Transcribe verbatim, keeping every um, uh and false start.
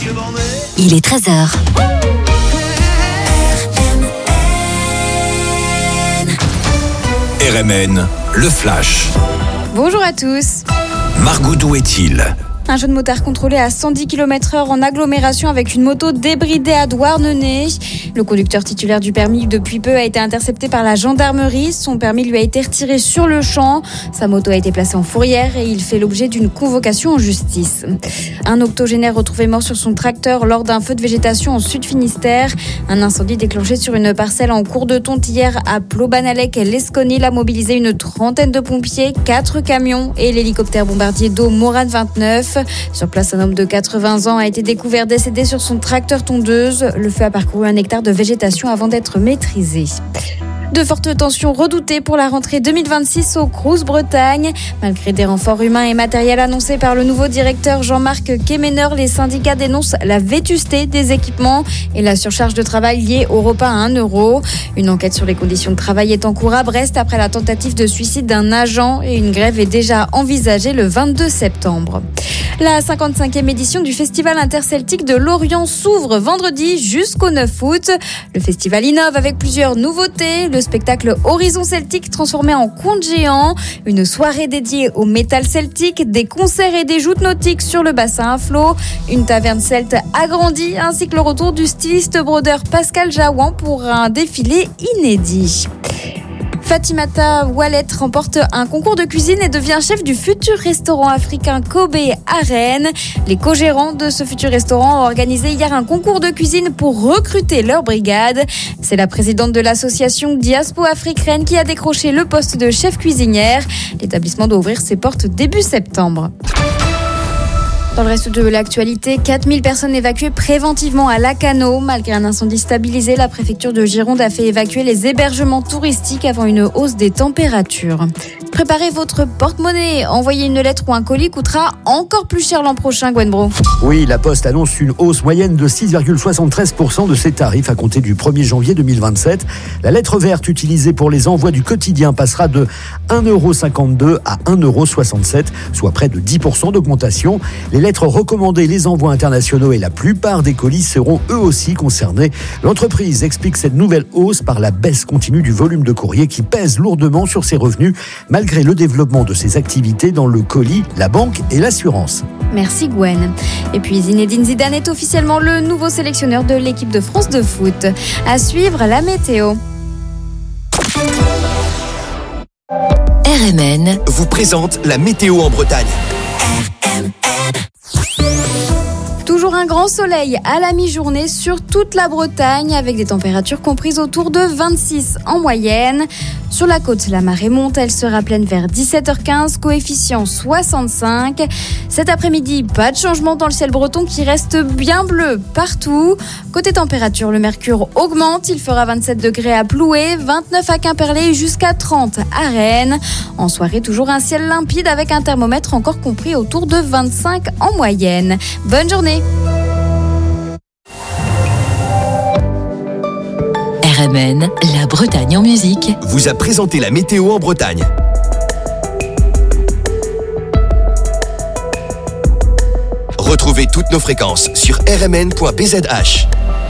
Il est treize heures. R M N, le Flash. Bonjour à tous. Margot, d'où est-il ? Un jeune motard contrôlé à cent dix kilomètres heure en agglomération avec une moto débridée à Douarnenez. Le conducteur titulaire du permis depuis peu a été intercepté par la gendarmerie. Son permis lui a été retiré sur le champ. Sa moto a été placée en fourrière et il fait l'objet d'une convocation en justice. Un octogénaire retrouvé mort sur son tracteur lors d'un feu de végétation en Sud-Finistère. Un incendie déclenché sur une parcelle en cours de tonte hier à Plobanalec-l'Esconil a mobilisé une trentaine de pompiers, quatre camions et l'hélicoptère bombardier d'eau Morane vingt-neuf. Sur place, un homme de quatre-vingts ans a été découvert décédé sur son tracteur tondeuse. Le feu a parcouru un hectare de végétation avant d'être maîtrisé. De fortes tensions redoutées pour la rentrée deux mille vingt-six au Crous Bretagne. Malgré des renforts humains et matériels annoncés par le nouveau directeur Jean-Marc Kemener, les syndicats dénoncent la vétusté des équipements et la surcharge de travail liée au repas à un euro. Une enquête sur les conditions de travail est en cours à Brest après la tentative de suicide d'un agent et une grève est déjà envisagée le vingt-deux septembre. La cinquante-cinquième édition du Festival interceltique de Lorient s'ouvre vendredi jusqu'au neuf août. Le festival innove avec plusieurs nouveautés. Le spectacle Horizon Celtique transformé en conte géant, une soirée dédiée au métal celtique, des concerts et des joutes nautiques sur le bassin à flot, une taverne celte agrandie ainsi que le retour du styliste brodeur Pascal Jaouan pour un défilé inédit. Fatimata Wallet remporte un concours de cuisine et devient chef du futur restaurant africain Kobe à Rennes. Les co-gérants de ce futur restaurant ont organisé hier un concours de cuisine pour recruter leur brigade. C'est la présidente de l'association Diaspo Afrique Rennes qui a décroché le poste de chef cuisinière. L'établissement doit ouvrir ses portes début septembre. Dans le reste de l'actualité, quatre mille personnes évacuées préventivement à Lacanau. Malgré un incendie stabilisé, la préfecture de Gironde a fait évacuer les hébergements touristiques avant une hausse des températures. Préparez votre porte-monnaie. Envoyer une lettre ou un colis coûtera encore plus cher l'an prochain, Gwen Bro. Oui, la Poste annonce une hausse moyenne de six virgule soixante-treize pour cent de ses tarifs à compter du premier janvier deux mille vingt-sept. La lettre verte utilisée pour les envois du quotidien passera de un euro cinquante-deux à un euro soixante-sept, soit près de dix pour cent d'augmentation. Les lettres recommandées, les envois internationaux et la plupart des colis seront eux aussi concernés. L'entreprise explique cette nouvelle hausse par la baisse continue du volume de courrier qui pèse lourdement sur ses revenus, malgré le développement de ses activités dans le colis, la banque et l'assurance. Merci Gwen. Et puis Zinedine Zidane est officiellement le nouveau sélectionneur de l'équipe de France de foot. À suivre la météo. R M N vous présente la météo en Bretagne. Toujours un grand soleil à la mi-journée sur toute la Bretagne avec des températures comprises autour de vingt-six en moyenne. Sur la côte, la marée monte, elle sera pleine vers dix-sept heures quinze, coefficient soixante-cinq. Cet après-midi, pas de changement dans le ciel breton qui reste bien bleu partout. Côté température, le mercure augmente, il fera vingt-sept degrés à Ploué, vingt-neuf à Quimperlé et jusqu'à trente à Rennes. En soirée, toujours un ciel limpide avec un thermomètre encore compris autour de vingt-cinq en moyenne. Bonne journée. R M N, la Bretagne en musique, vous a présenté la météo en Bretagne. Retrouvez toutes nos fréquences sur r m n point b z h.